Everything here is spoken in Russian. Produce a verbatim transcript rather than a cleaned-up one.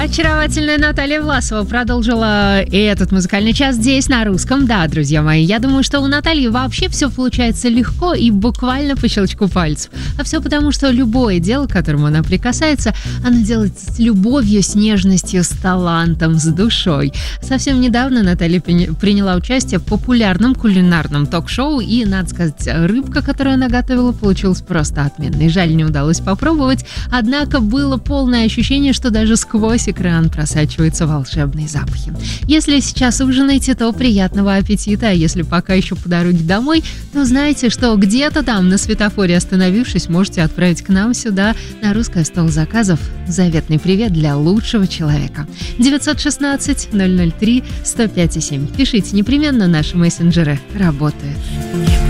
Очаровательная Наталья Власова продолжила этот музыкальный час здесь, на русском. Да, друзья мои, я думаю, что у Натальи вообще все получается легко и буквально по щелчку пальцев. А все потому, что любое дело, к которому она прикасается, она делает с любовью, с нежностью, с талантом, с душой. Совсем недавно Наталья приняла участие в популярном кулинарном ток-шоу, и, надо сказать, рыбка, которую она готовила, получилась просто отменной. Жаль, не удалось попробовать, однако было полное ощущение, что даже сквозь экран просачиваются волшебные запахи. Если сейчас ужинаете, то приятного аппетита, а если пока еще по дороге домой, то знайте, что где-то там на светофоре остановившись, можете отправить к нам сюда на русский стол заказов заветный привет для лучшего человека. девятьсот шестнадцать ноль ноль три сто пять семь. Пишите непременно, наши мессенджеры работают.